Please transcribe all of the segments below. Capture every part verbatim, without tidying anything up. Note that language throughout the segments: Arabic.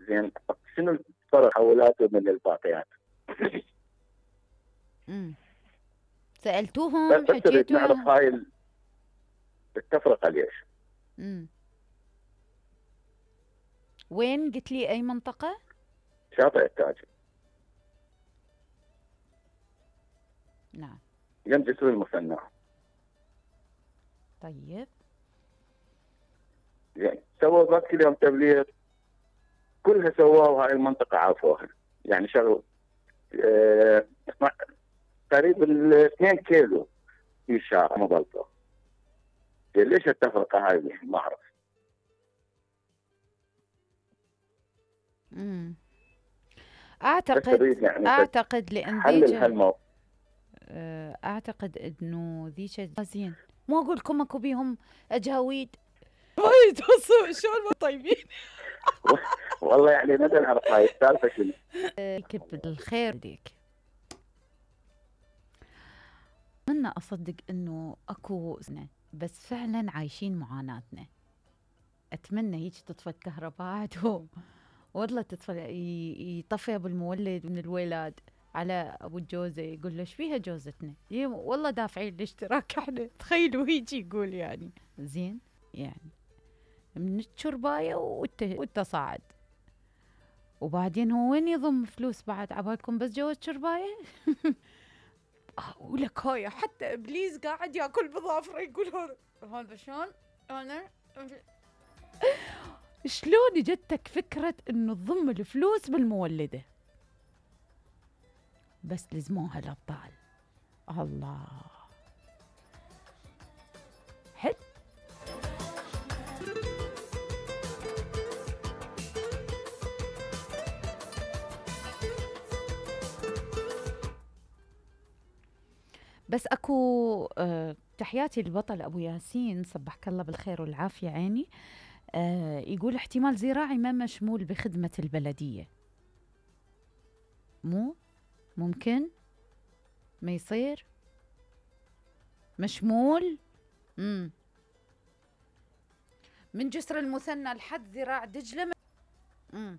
زين شنو الفرق تحولاته من الباقيات؟ امم بس سألتوهم بس نريد نعرف حكيتوا؟ هاي ال- التفرقه ليش؟ امم وين قلت لي أي منطقة؟ شاطئ التاج نعم. جنب جسر المثنى. طيب. زين سووا ذاك اليوم تبليغ كلها سووا هاي المنطقه عافوها، يعني شغل آه تقريبا اثنين كيلو في الشارع مبلطه. ليش التفرقه هاي؟ ما اعرف. امم بس أعتقد اريد يعني بس أعتقد لأن حلل ذيك هالموضوع. آه، أعتقد إنه ذيك زين. مو أقول لكم أكو بيهم أجاويد ما يتوصوا شلون ما طيبين. والله يعني نبي نعرف هاي السالفه شنو. يكب الخير ديك. أتمنى أصدق إنه أكو سنة، بس فعلا عايشين معاناتنا. أتمنى هيك تطفى الكهرباء عندهم، والله تطفى ي- يطفي أبو المولد من الولاد على أبو الجوزة، يقول له ايش فيها جوزتنا؟ يم- والله دافعين الاشتراك احنا. تخيلوا هيجي يقول يعني زين، يعني من الشرباية وانت وانت صاعد. وبعدين هو وين يضم فلوس بعد عبالكم بس جوز شرباية؟ آه، ولك هاي حتى ابليس قاعد ياكل بظافره يقول هذا هذا شلون انا شلون جتك فكرة انه تضم الفلوس بالمولدة؟ بس لزموها الابطال. الله حلو. بس اكو آه تحياتي للبطل ابو ياسين، صبحك الله بالخير والعافية عيني. آه يقول احتمال زراعي ما مشمول بخدمة البلدية. مو ممكن ما يصير مشمول. امم من جسر المثنى لحد ذراع دجلة. امم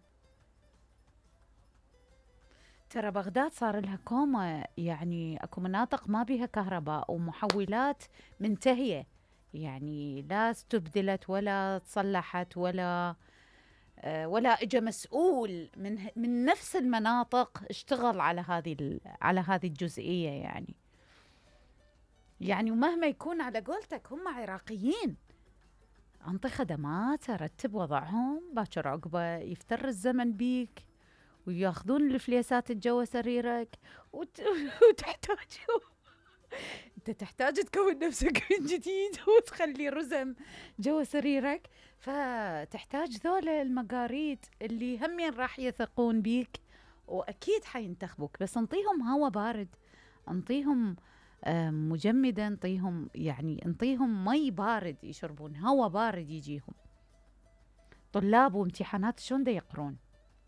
ترى بغداد صار لها كوما، يعني اكو مناطق ما بيها كهرباء ومحولات منتهية، يعني لا استبدلت ولا تصلحت ولا آه، ولا اجى مسؤول من ه- من نفس المناطق اشتغل على هذه ال- على هذه الجزئية يعني. يعني ومهما يكون على قولتك هم عراقيين، انطي خدمات رتب وضعهم، باكر عقبه يفتر الزمن بيك وياخذون الفليسات الجوا سريرك وت... وتحتاج انت تحتاج تكون نفسك من جديد وتخلي رزم جوا سريرك، فتحتاج ذولا المقاريد اللي همين راح يثقون بيك واكيد حينتخبوك. بس انطيهم هوا بارد، انطيهم آه، مجمدة، انطيهم يعني انطيهم مي بارد يشربون، هوا بارد يجيهم. طلاب وامتحانات شلون دا يقرون؟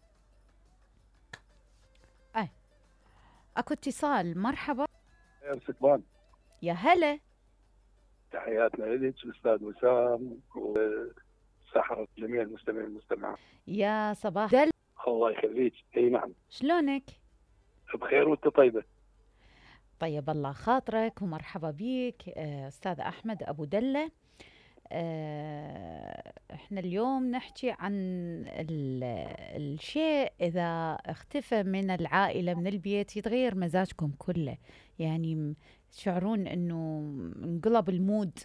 اي اكو اتصال. مرحبا. يا سكبان، يا هلا. تحياتنا لك الاستاذ وسام وسحر جميع المستمعين والمستمعات. يا صباح دل. الله يخليك. اي نعم، شلونك؟ بخير وانت طيبه. طيب الله خاطرك ومرحبا بيك آه، أستاذ أحمد أبو دلة. آه، احنا اليوم نحكي عن ال- الشيء إذا اختفى من العائلة من البيت يتغير مزاجكم كله، يعني م- تشعرون أنه انقلب المود.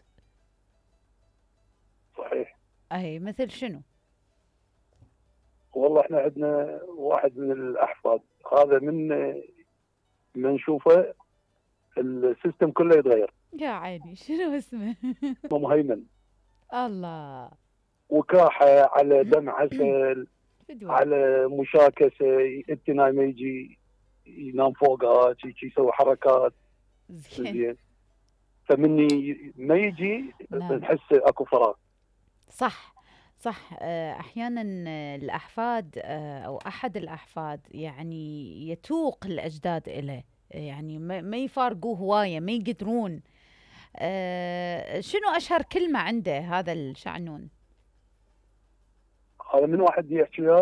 صحيح. أي مثل شنو؟ والله احنا عندنا واحد من الاحفاد هذا من من نشوفه السيستم كله يتغير. يا عيني شنو اسمه؟ مهيمن، الله. وكاحه على دم عسل، فدوة. على مشاكسه، انت نايمه يجي ينام فوقها شي شي يسوي حركات زين. زين. فمني ما يجي نعم. نحس اكو فراغ. صح صح. آه، احيانا آه، الاحفاد آه، او احد الاحفاد يعني يتوق الاجداد اليه، يعني ما ما يفارقوه هوايه، ما يقدرون. آه، شنو اشهر كلمه عنده هذا الشعنون؟ هذا من واحد يحكي